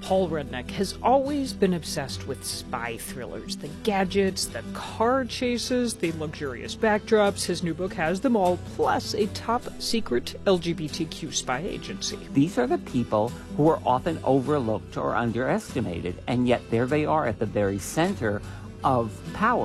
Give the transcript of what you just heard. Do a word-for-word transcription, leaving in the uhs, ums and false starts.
Paul Rudnick has always been obsessed with spy thrillers, the gadgets, the car chases, the luxurious backdrops. His new book has them all, plus a top-secret L G B T Q spy agency. These are the people who are often overlooked or underestimated, and yet there they are at the very center of power.